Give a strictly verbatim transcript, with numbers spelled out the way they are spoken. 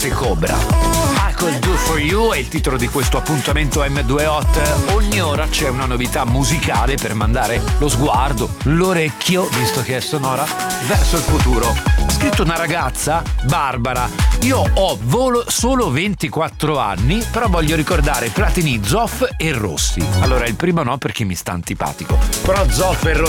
anche Cobra. I Could Do For You è il titolo di questo appuntamento M due Hot. Ogni ora c'è una novità musicale per mandare lo sguardo, l'orecchio, visto che è sonora, verso il futuro. Ha scritto una ragazza, Barbara: io ho volo solo ventiquattro anni, però voglio ricordare Platini, Zoff e Rossi. Allora il primo no, perché mi sta antipatico, però Zoff e Rossi